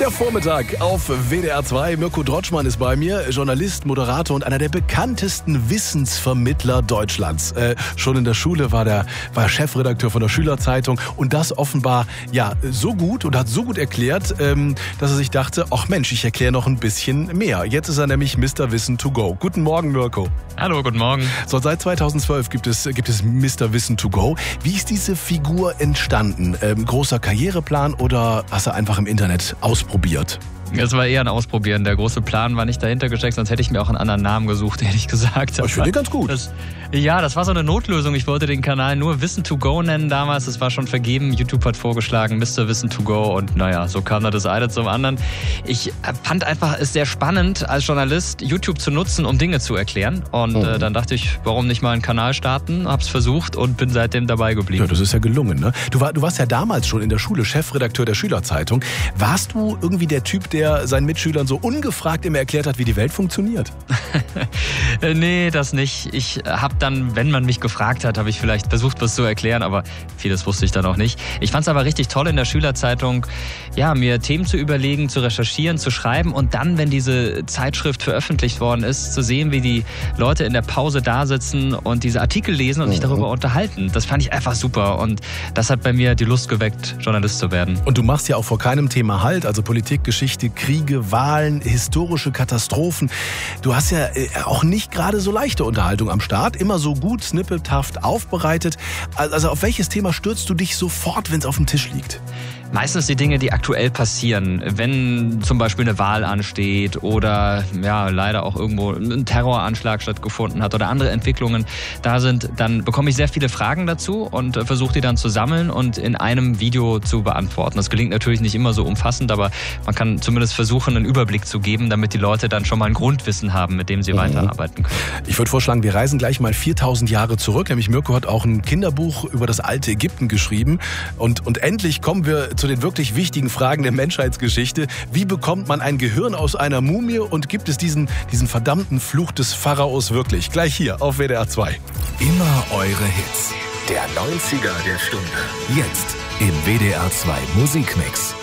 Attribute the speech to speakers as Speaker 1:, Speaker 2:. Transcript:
Speaker 1: Der Vormittag auf WDR 2. Mirko Drotschmann ist bei mir, Journalist, Moderator und einer der bekanntesten Wissensvermittler Deutschlands. Schon in der Schule war er Chefredakteur von der Schülerzeitung und das offenbar so gut und hat so gut erklärt, dass er sich dachte, ach Mensch, ich erkläre noch ein bisschen mehr. Jetzt ist er nämlich Mr. Wissen to go. Guten Morgen, Mirko.
Speaker 2: Hallo, guten Morgen.
Speaker 1: So, seit 2012 gibt es Mr. Wissen to go. Wie ist diese Figur entstanden? Großer Karriereplan oder hast du einfach im Internet ausprobiert?
Speaker 2: Es war eher ein Ausprobieren. Der große Plan war nicht dahinter gesteckt, sonst hätte ich mir auch einen anderen Namen gesucht, ehrlich gesagt.
Speaker 1: Ich finde den ganz gut.
Speaker 2: Das war so eine Notlösung. Ich wollte den Kanal nur Wissen to go nennen damals. Das war schon vergeben. YouTube hat vorgeschlagen, Mr. Wissen to go. Und so kam da das eine zum anderen. Ich fand einfach es sehr spannend, als Journalist YouTube zu nutzen, um Dinge zu erklären. Und dann dachte ich, warum nicht mal einen Kanal starten? Hab's versucht und bin seitdem dabei geblieben.
Speaker 1: Ja, das ist ja gelungen, ne? Du warst ja damals schon in der Schule Chefredakteur der Schülerzeitung. Warst du irgendwie der Typ, der seinen Mitschülern so ungefragt immer erklärt hat, wie die Welt funktioniert?
Speaker 2: Nee, das nicht. Ich habe dann, wenn man mich gefragt hat, habe ich vielleicht versucht, was zu erklären, aber vieles wusste ich dann auch nicht. Ich fand es aber richtig toll in der Schülerzeitung, mir Themen zu überlegen, zu recherchieren, zu schreiben und dann, wenn diese Zeitschrift veröffentlicht worden ist, zu sehen, wie die Leute in der Pause da sitzen und diese Artikel lesen und sich darüber unterhalten. Das fand ich einfach super und das hat bei mir die Lust geweckt, Journalist zu werden.
Speaker 1: Und du machst ja auch vor keinem Thema Halt, also Politik, Geschichte, Kriege, Wahlen, historische Katastrophen. Du hast ja auch nicht gerade so leichte Unterhaltung am Start, immer so gut snippethaft aufbereitet. Also auf welches Thema stürzt du dich sofort, wenn es auf dem Tisch liegt?
Speaker 2: Meistens die Dinge, die aktuell passieren, wenn zum Beispiel eine Wahl ansteht oder leider auch irgendwo ein Terroranschlag stattgefunden hat oder andere Entwicklungen da sind, dann bekomme ich sehr viele Fragen dazu und versuche die dann zu sammeln und in einem Video zu beantworten. Das gelingt natürlich nicht immer so umfassend, aber man kann zumindest versuchen, einen Überblick zu geben, damit die Leute dann schon mal ein Grundwissen haben, mit dem sie weiterarbeiten können.
Speaker 1: Ich würde vorschlagen, wir reisen gleich mal 4000 Jahre zurück, nämlich Mirko hat auch ein Kinderbuch über das alte Ägypten geschrieben und endlich kommen wir zu den wirklich wichtigen Fragen der Menschheitsgeschichte. Wie bekommt man ein Gehirn aus einer Mumie und gibt es diesen verdammten Fluch des Pharaos wirklich? Gleich hier auf WDR 2.
Speaker 3: Immer eure Hits. Der 90er der Stunde. Jetzt im WDR 2 Musikmix.